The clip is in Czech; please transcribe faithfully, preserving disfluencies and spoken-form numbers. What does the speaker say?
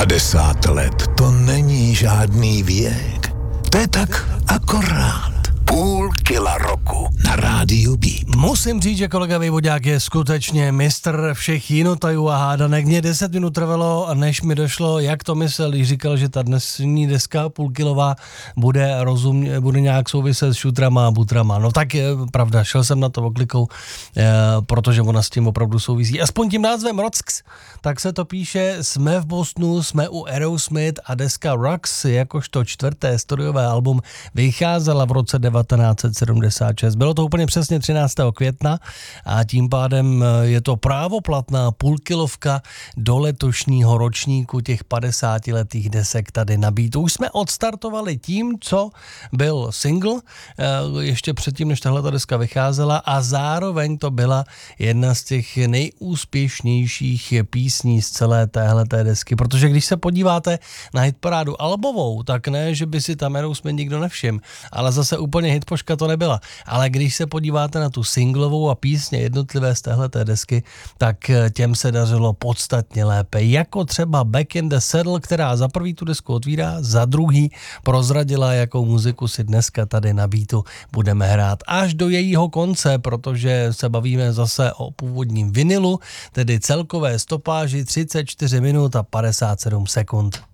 padesát let to není žádný věk. To je tak akorát. Půl kila roku na rádiu B. Musím říct, že kolega Vejvodák je skutečně mistr všech jinotajů a hádanek. Mě deset minut trvalo, než mi došlo, jak to myslel, když říkal, že ta dnesní deska půlkilová bude rozumně, bude nějak souviset s šutrama a butrama. No tak je pravda, šel jsem na to oklikou, eh, protože ona s tím opravdu souvisí. Aspoň tím názvem Rocks, tak se to píše, jsme v Bostonu, jsme u Aerosmith a deska Rocks, jakožto čtvrté studiové album, vycházela v roce devatenáct set sedmdesát šest. Bylo to úplně přesně třináctého května a tím pádem je to právoplatná půlkilovka do letošního ročníku těch padesátiletých desek tady na Beatu. Už jsme odstartovali tím, co byl single, ještě předtím, než tahle ta deska vycházela, a zároveň to byla jedna z těch nejúspěšnějších písní z celé téhleté desky, protože když se podíváte na hitparádu albovou, tak ne, že by si tam Aerosmith nikdo nevšiml, ale zase úplně hitpoška to nebyla. Ale když se podíváte na tu singlovou a písně jednotlivé z téhleté desky, tak těm se dařilo podstatně lépe. Jako třeba Back in the Saddle, která za prvý tu desku otvírá, za druhý prozradila, jakou muziku si dneska tady na Beatu budeme hrát až do jejího konce, protože se bavíme zase o původním vinilu, tedy celkové stopáži třicet čtyři minut a padesát sedm sekund.